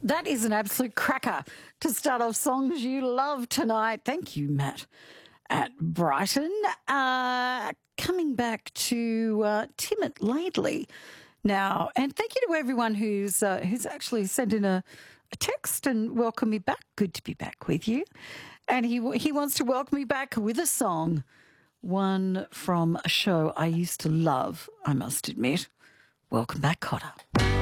That is an absolute cracker to start off Songs You Love tonight. Thank you, Matt at Brighton. Coming back to Tim at Laidley now, and thank you to everyone who's actually sent in a text and welcomed me back. Good to be back with you. And he wants to welcome me back with a song, one from a show I used to love, I must admit. Welcome back, Cotter.